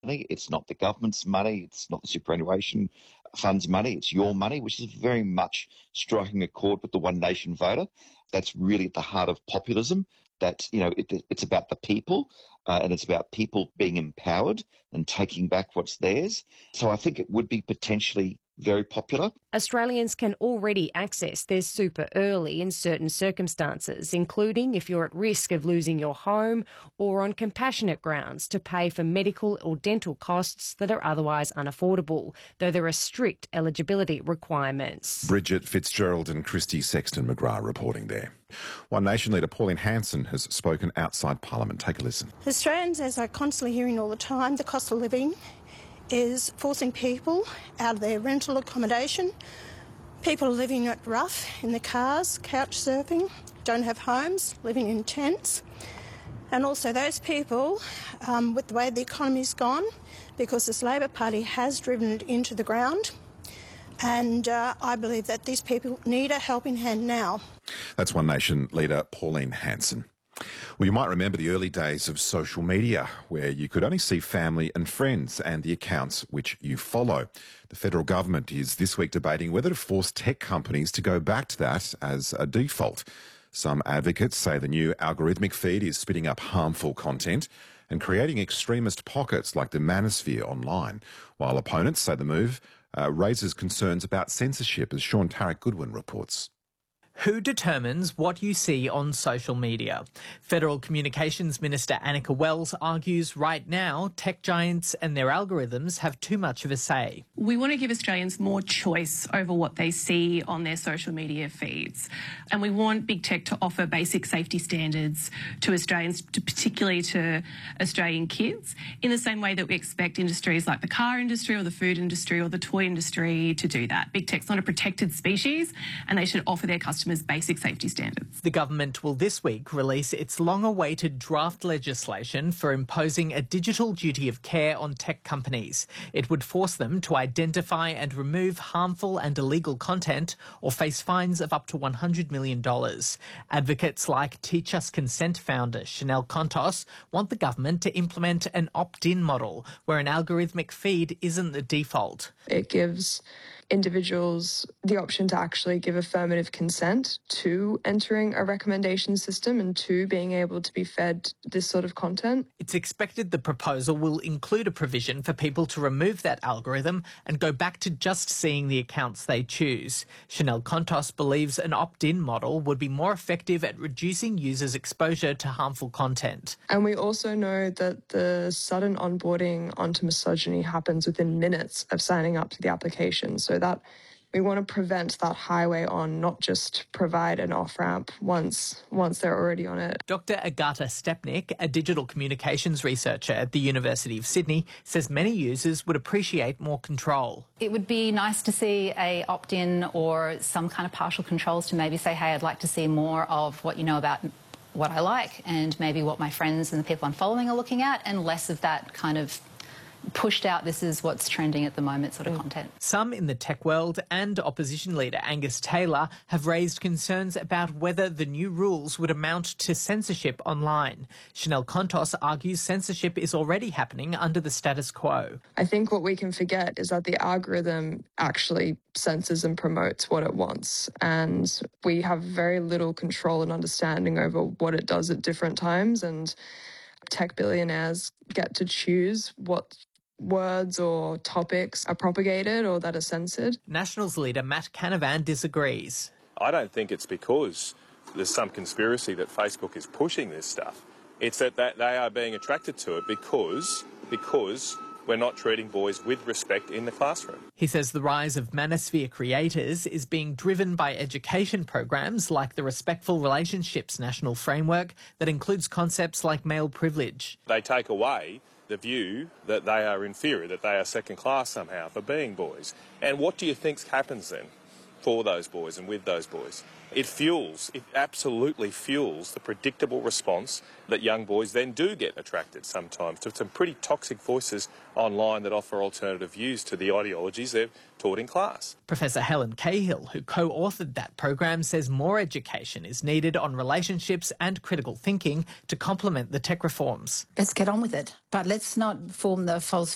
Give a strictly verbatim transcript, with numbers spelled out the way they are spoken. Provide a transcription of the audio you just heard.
It's not the government's money. It's not the superannuation fund's money. It's your money, which is very much striking a chord with the One Nation voter. That's really at the heart of populism. That, you know, it, it's about the people uh, and it's about people being empowered and taking back what's theirs. So I think it would be potentially very popular. Australians can already access their super early in certain circumstances, including if you're at risk of losing your home or on compassionate grounds to pay for medical or dental costs that are otherwise unaffordable, though there are strict eligibility requirements. Bridget Fitzgerald and Christy Sexton McGrath reporting there. One Nation leader Pauline Hanson has spoken outside Parliament. Take a listen. Australians, as I'm constantly hearing all the time, the cost of living is forcing people out of their rental accommodation. People are living at rough in the cars, couch surfing, don't have homes, living in tents. And also those people, um, with the way the economy's gone, because this Labor Party has driven it into the ground, and uh, I believe that these people need a helping hand now. That's One Nation leader Pauline Hanson. Well, you might remember the early days of social media where you could only see family and friends and the accounts which you follow. The federal government is this week debating whether to force tech companies to go back to that as a default. Some advocates say the new algorithmic feed is spitting up harmful content and creating extremist pockets like the manosphere online, while opponents say the move uh, raises concerns about censorship, as Sean Tarek Goodwin reports. Who determines what you see on social media? Federal Communications Minister Annika Wells argues right now tech giants and their algorithms have too much of a say. We want to give Australians more choice over what they see on their social media feeds. And we want big tech to offer basic safety standards to Australians, to particularly to Australian kids, in the same way that we expect industries like the car industry or the food industry or the toy industry to do that. Big tech's not a protected species and they should offer their customers basic safety standards. The government will this week release its long-awaited draft legislation for imposing a digital duty of care on tech companies. It would force them to identify and remove harmful and illegal content or face fines of up to one hundred million dollars. Advocates like Teach Us Consent founder Chanel Contos want the government to implement an opt-in model where an algorithmic feed isn't the default. It gives individuals the option to actually give affirmative consent to entering a recommendation system and to being able to be fed this sort of content. It's expected the proposal will include a provision for people to remove that algorithm and go back to just seeing the accounts they choose. Chanel Contos believes an opt-in model would be more effective at reducing users' exposure to harmful content. And we also know that the sudden onboarding onto misogyny happens within minutes of signing up to the application. So that we want to prevent that highway on, not just provide an off-ramp once once they're already on it. Doctor Agata Stepnik, a digital communications researcher at the University of Sydney, says many users would appreciate more control. It would be nice to see a opt-in or some kind of partial controls to maybe say, hey, I'd like to see more of what you know about what I like and maybe what my friends and the people I'm following are looking at, and less of that kind of pushed out, this is what's trending at the moment sort of content. Some in the tech world and opposition leader Angus Taylor have raised concerns about whether the new rules would amount to censorship online. Chanel Contos argues censorship is already happening under the status quo. I think what we can forget is that the algorithm actually censors and promotes what it wants, and we have very little control and understanding over what it does at different times, and tech billionaires get to choose what words or topics are propagated or that are censored. Nationals leader Matt Canavan disagrees. I don't think it's because there's some conspiracy that Facebook is pushing this stuff. It's that they are being attracted to it because, because we're not treating boys with respect in the classroom. He says the rise of manosphere creators is being driven by education programs like the Respectful Relationships National Framework that includes concepts like male privilege. They take away the view that they are inferior, that they are second class somehow for being boys. And what do you think happens then for those boys and with those boys? It fuels, it absolutely fuels the predictable response that young boys then do get attracted sometimes to some pretty toxic voices online that offer alternative views to the ideologies they're taught in class. Professor Helen Cahill, who co-authored that program, says more education is needed on relationships and critical thinking to complement the tech reforms. Let's get on with it, but let's not form the false